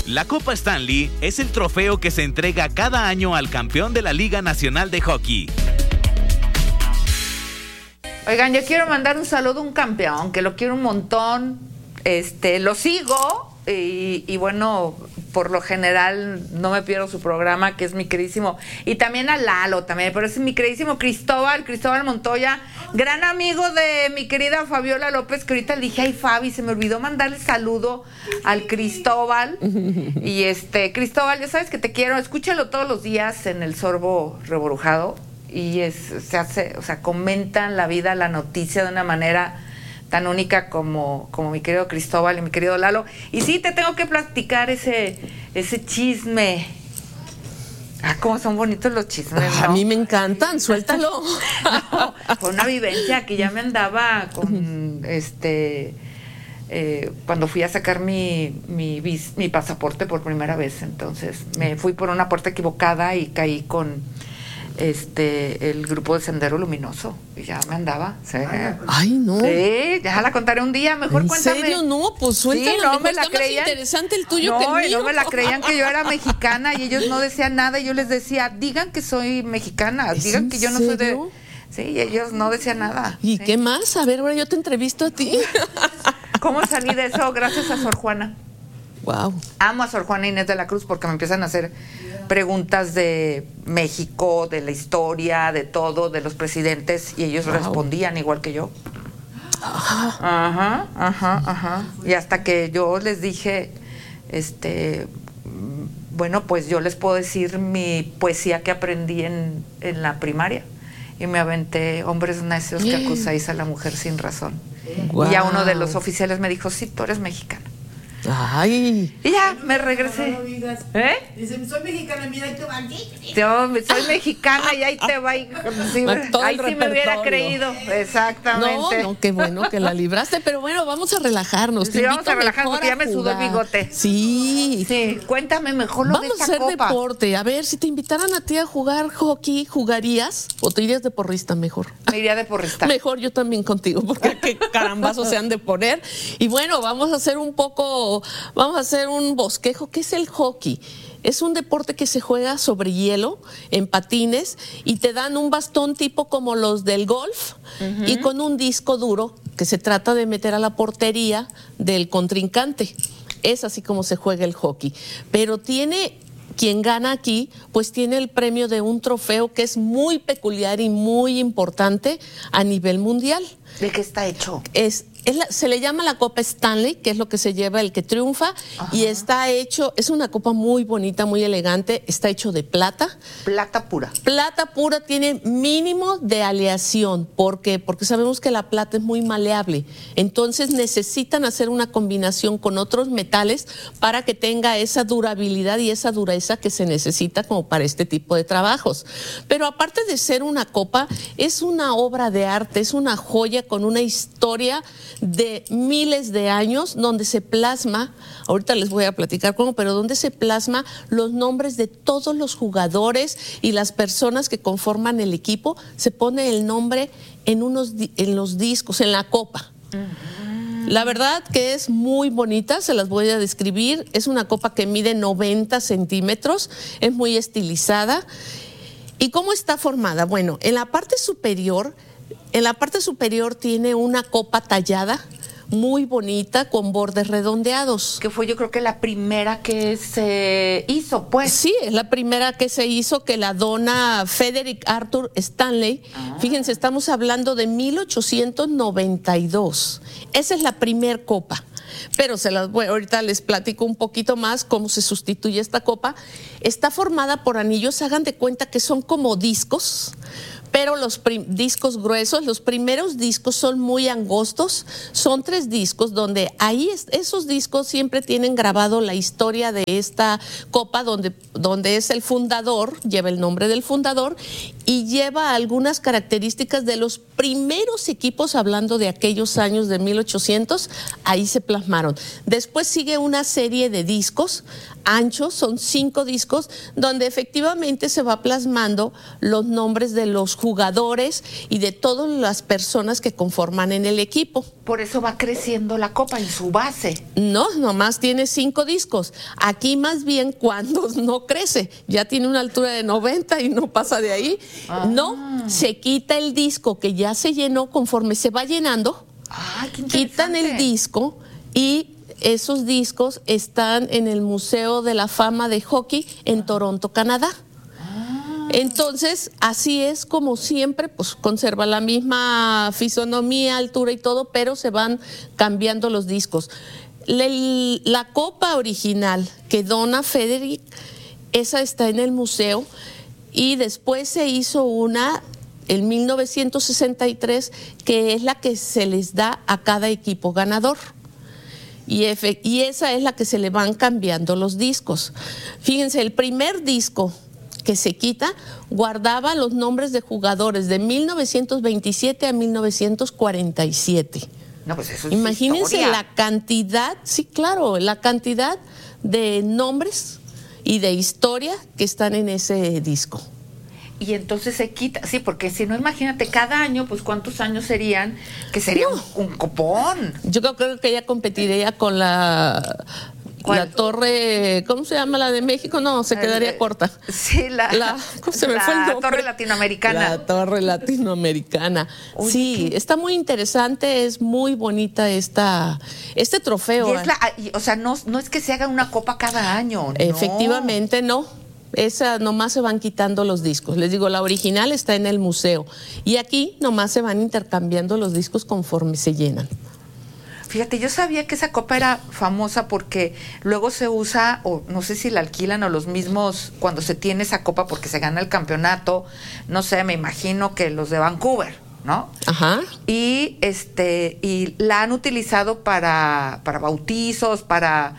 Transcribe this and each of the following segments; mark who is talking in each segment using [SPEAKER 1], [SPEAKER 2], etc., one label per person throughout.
[SPEAKER 1] La Copa Stanley es el trofeo que se entrega cada año al campeón de la Liga Nacional de Hockey.
[SPEAKER 2] Oigan, yo quiero mandar un saludo a un campeón, que lo quiero un montón, lo sigo y bueno, por lo general no me pierdo su programa, que es mi queridísimo, y también a Lalo también, pero es mi queridísimo Cristóbal Montoya, gran amigo de mi querida Fabiola López, que ahorita le dije, ay Fabi, se me olvidó mandarle saludo al Cristóbal, y Cristóbal, ya sabes que te quiero, escúchalo todos los días en el Sorbo Reborujado, y se hace, o sea, comentan la vida, la noticia de una manera tan única como mi querido Cristóbal y mi querido Lalo. Y sí, te tengo que platicar ese chisme. Cómo son bonitos los chismes, ¿no?
[SPEAKER 3] A mí me encantan, suéltalo.
[SPEAKER 2] No, fue una vivencia que ya me andaba con cuando fui a sacar mi pasaporte por primera vez. Entonces me fui por una puerta equivocada y caí con el grupo de Sendero Luminoso y ya me andaba. Sí.
[SPEAKER 3] Ay, no.
[SPEAKER 2] Sí, ya la contaré un día, mejor
[SPEAKER 3] ¿En
[SPEAKER 2] cuéntame.
[SPEAKER 3] ¿En serio? No, pues suéltala.
[SPEAKER 2] Sí, no
[SPEAKER 3] mejor
[SPEAKER 2] me la
[SPEAKER 3] está
[SPEAKER 2] creían.
[SPEAKER 3] Más interesante el tuyo que el mío.
[SPEAKER 2] No me la creían que yo era mexicana y ellos no decían nada y yo les decía, digan que soy mexicana, digan que yo no soy de... Sí, y ellos no decían nada.
[SPEAKER 3] ¿Y
[SPEAKER 2] sí.
[SPEAKER 3] qué más? A ver, ahora yo te entrevisto a ti.
[SPEAKER 2] ¿Cómo salí de eso? Gracias a Sor Juana.
[SPEAKER 3] Wow.
[SPEAKER 2] Amo a Sor Juana Inés de la Cruz porque me empiezan a hacer preguntas de México, de la historia, de todo, de los presidentes, y ellos respondían igual que yo. Ajá. Y hasta que yo les dije, bueno, pues yo les puedo decir mi poesía que aprendí en la primaria. Y me aventé, hombres necios que acusáis a la mujer sin razón. Wow. Y ya uno de los oficiales me dijo, sí, tú eres mexicana.
[SPEAKER 3] Ay.
[SPEAKER 2] Y ya, me regresé.
[SPEAKER 4] No digas. Dice, soy mexicana, mira, ahí te va.
[SPEAKER 2] Yo soy mexicana y ahí te va. Ahí sí me hubiera creído. Exactamente.
[SPEAKER 3] No, qué bueno que la libraste, pero bueno, vamos a relajarnos.
[SPEAKER 2] Sí, vamos a relajarnos porque ya me sudó el bigote.
[SPEAKER 3] Sí.
[SPEAKER 2] Cuéntame mejor lo de esta
[SPEAKER 3] copa. Vamos a hacer
[SPEAKER 2] copa.
[SPEAKER 3] deporte. A ver, si te invitaran a ti a jugar hockey, ¿jugarías o te irías de porrista mejor?
[SPEAKER 2] Me iría de porrista.
[SPEAKER 3] Mejor yo también contigo, porque qué carambazos se han de poner. Y bueno, vamos a hacer un bosquejo. ¿Qué es el hockey? Es un deporte que se juega sobre hielo, en patines, y te dan un bastón tipo como los del golf, y con un disco duro que se trata de meter a la portería del contrincante. Es así como se juega el hockey. Pero quien gana aquí, pues tiene el premio de un trofeo que es muy peculiar y muy importante a nivel mundial.
[SPEAKER 2] ¿De qué está hecho?
[SPEAKER 3] Se le llama la Copa Stanley, que es lo que se lleva el que triunfa. Ajá. Y está hecho, es una copa muy bonita, muy elegante, está hecho de plata.
[SPEAKER 2] Plata pura.
[SPEAKER 3] Plata pura, tiene mínimo de aleación. ¿Por qué? Porque sabemos que la plata es muy maleable. Entonces necesitan hacer una combinación con otros metales para que tenga esa durabilidad y esa dureza que se necesita como para este tipo de trabajos. Pero aparte de ser una copa, es una obra de arte, es una joya con una historia de miles de años donde se plasma, ahorita les voy a platicar cómo, pero donde se plasma los nombres de todos los jugadores y las personas que conforman el equipo, se pone el nombre en los discos, en la copa. La verdad que es muy bonita, se las voy a describir. Es una copa que mide 90 centímetros, es muy estilizada. ¿Y cómo está formada? Bueno, en la parte superior tiene una copa tallada muy bonita con bordes redondeados.
[SPEAKER 2] Que fue yo creo que la primera que se hizo, pues.
[SPEAKER 3] Sí, es la primera que se hizo, que la dona Frederick Arthur Stanley. Fíjense, estamos hablando de 1892. Esa es la primer copa. Pero ahorita les platico un poquito más cómo se sustituye esta copa. Está formada por anillos, hagan de cuenta que son como discos, pero los discos gruesos, los primeros discos son muy angostos, son 3 discos donde esos discos siempre tienen grabado la historia de esta copa donde es el fundador, lleva el nombre del fundador, y lleva algunas características de los primeros equipos, hablando de aquellos años de 1800, ahí se plasmaron. Después sigue una serie de discos anchos, son 5 discos, donde efectivamente se va plasmando los nombres de los jugadores y de todas las personas que conforman en el equipo.
[SPEAKER 2] Por eso va creciendo la copa en su base.
[SPEAKER 3] No, nomás tiene 5 discos. Aquí más bien cuando no crece, ya tiene una altura de 90 y no pasa de ahí. No, se quita el disco que ya se llenó. Conforme se va llenando,
[SPEAKER 2] Qué
[SPEAKER 3] quitan el disco, y esos discos están en el Museo de la Fama de Hockey en Toronto, Canadá. Entonces, así es como siempre, pues conserva la misma fisonomía, altura y todo, pero se van cambiando los discos. La copa original que dona Federic, esa está en el museo, y después se hizo una en 1963, que es la que se les da a cada equipo ganador. Y esa es la que se le van cambiando los discos. Fíjense, el primer disco que se quita guardaba los nombres de jugadores de 1927 a 1947.
[SPEAKER 2] No, pues eso es
[SPEAKER 3] Imagínense
[SPEAKER 2] historia.
[SPEAKER 3] la cantidad, sí, claro, la cantidad de nombres y de historia que están en ese disco.
[SPEAKER 2] Y entonces se quita, sí, porque si no, imagínate, cada año, pues ¿cuántos años serían? Que sería un copón.
[SPEAKER 3] Yo creo que ella competiría con la torre, ¿cómo se llama la de México? No, se quedaría corta.
[SPEAKER 2] Sí,
[SPEAKER 3] ¿cómo se me fue el nombre?
[SPEAKER 2] Torre Latinoamericana.
[SPEAKER 3] La torre latinoamericana.
[SPEAKER 2] Oye,
[SPEAKER 3] sí, está muy interesante, es muy bonita este trofeo.
[SPEAKER 2] O sea, no es que se haga una copa cada año, ¿no?
[SPEAKER 3] Efectivamente, no. Esa nomás se van quitando los discos. Les digo, la original está en el museo. Y aquí nomás se van intercambiando los discos conforme se llenan.
[SPEAKER 2] Fíjate, yo sabía que esa copa era famosa porque luego se usa, o no sé si la alquilan o los mismos, cuando se tiene esa copa porque se gana el campeonato, no sé, me imagino que los de Vancouver, ¿no?
[SPEAKER 3] Ajá.
[SPEAKER 2] Y la han utilizado para bautizos, para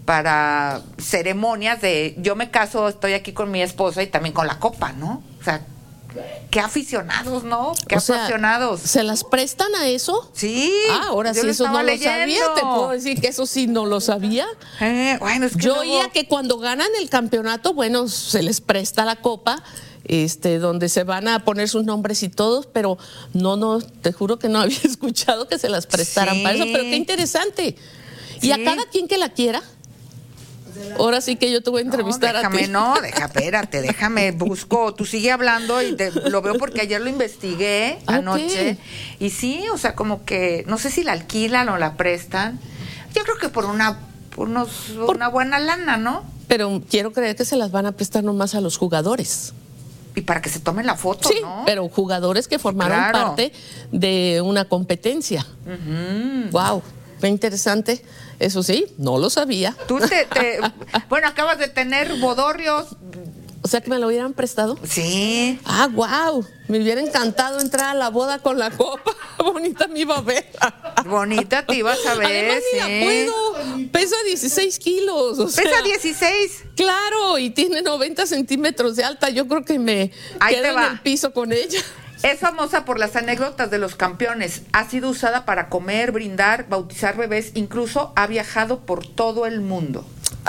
[SPEAKER 2] ceremonias de yo me caso, estoy aquí con mi esposa y también con la copa, ¿no? O sea, qué aficionados, ¿no? Qué apasionados.
[SPEAKER 3] ¿Se las prestan a eso?
[SPEAKER 2] Sí.
[SPEAKER 3] Ahora sí, eso no lo sabía. Te puedo decir que eso sí no lo sabía.
[SPEAKER 2] Bueno, es que
[SPEAKER 3] yo oía que cuando ganan el campeonato, bueno, se les presta la copa, donde se van a poner sus nombres y todos, pero no, te juro que no había escuchado que se las prestaran para eso, pero qué interesante. Sí. Y a cada quien que la quiera. Ahora sí que yo te voy a entrevistar a ti.
[SPEAKER 2] Espérate, déjame, busco, tú sigue hablando y lo veo porque ayer lo investigué anoche. Y sí, o sea, como que, no sé si la alquilan o la prestan. Yo creo que por una buena lana, ¿no?
[SPEAKER 3] Pero quiero creer que se las van a prestar nomás a los jugadores.
[SPEAKER 2] Y para que se tomen la foto,
[SPEAKER 3] sí,
[SPEAKER 2] ¿no?
[SPEAKER 3] Pero jugadores que formaron parte de una competencia. Wow, qué interesante. Eso sí, no lo sabía.
[SPEAKER 2] Tú bueno, acabas de tener bodorrios.
[SPEAKER 3] O sea, que me lo hubieran prestado.
[SPEAKER 2] Sí.
[SPEAKER 3] Wow. Me hubiera encantado entrar a la boda con la copa. Bonita me iba a ver.
[SPEAKER 2] Bonita te ibas a ver.
[SPEAKER 3] Además, ni la puedo. Pesa 16 kilos.
[SPEAKER 2] ¿Pesa 16?
[SPEAKER 3] Claro, y tiene 90 centímetros de alta. Yo creo que me quedo en el piso con ella.
[SPEAKER 2] Es famosa por las anécdotas de los campeones. Ha sido usada para comer, brindar, bautizar bebés. Incluso ha viajado por todo el mundo.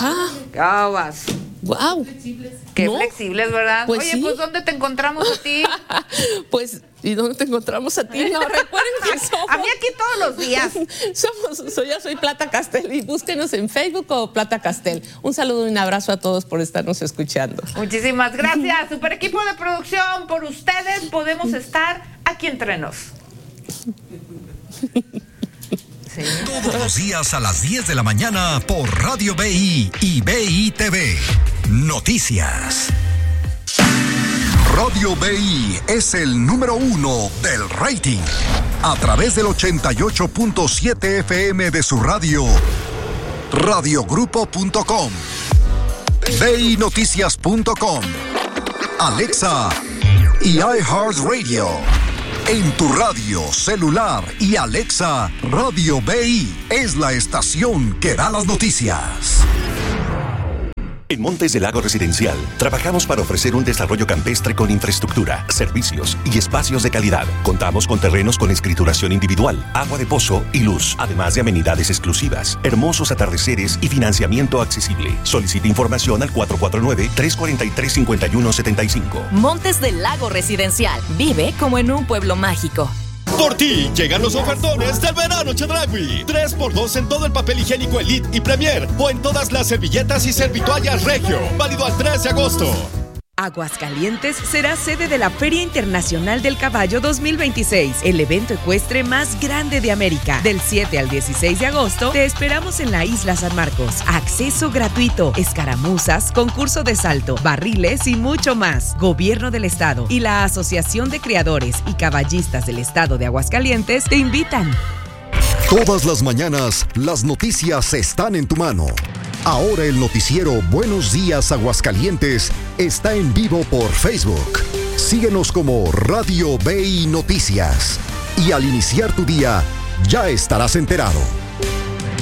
[SPEAKER 3] Wow.
[SPEAKER 2] Qué flexibles, ¿verdad?
[SPEAKER 3] Pues
[SPEAKER 2] oye,
[SPEAKER 3] sí.
[SPEAKER 2] Pues ¿dónde te encontramos a ti?
[SPEAKER 3] Pues, ¿y dónde te encontramos a ti? No, recuerden que somos...
[SPEAKER 2] A mí aquí todos los días.
[SPEAKER 3] Yo soy Plata Castel y búsquenos en Facebook o Plata Castel. Un saludo y un abrazo a todos por estarnos escuchando.
[SPEAKER 2] Muchísimas gracias, super equipo de producción. Por ustedes podemos estar aquí entre nos.
[SPEAKER 5] Sí. Todos los días a las 10 de la mañana por Radio BI y BI TV. Noticias. Radio BI es el número 1 del rating. A través del 88.7 FM de su radio, radiogrupo.com, BINoticias.com, Alexa y iHeartRadio. En tu radio, celular y Alexa, Radio BI es la estación que da las noticias.
[SPEAKER 6] En Montes del Lago Residencial, trabajamos para ofrecer un desarrollo campestre con infraestructura, servicios y espacios de calidad. Contamos con terrenos con escrituración individual, agua de pozo y luz, además de amenidades exclusivas, hermosos atardeceres y financiamiento accesible. Solicite información al 449-343-5175.
[SPEAKER 7] Montes del Lago Residencial. Vive como en un pueblo mágico.
[SPEAKER 8] Por ti llegan los ofertones del verano Chedraui. 3x2 en todo el papel higiénico Elite y Premier o en todas las servilletas y servitoallas Regio. Válido al 3 de agosto.
[SPEAKER 9] Aguascalientes será sede de la Feria Internacional del Caballo 2026, el evento ecuestre más grande de América. Del 7 al 16 de agosto te esperamos en la Isla San Marcos. Acceso gratuito, escaramuzas, concurso de salto, barriles y mucho más. Gobierno del Estado y la Asociación de Criadores y Caballistas del Estado de Aguascalientes te invitan.
[SPEAKER 10] Todas las mañanas, las noticias están en tu mano. Ahora el noticiero Buenos Días Aguascalientes está en vivo por Facebook. Síguenos como Radio BI Noticias. Y al iniciar tu día, ya estarás enterado.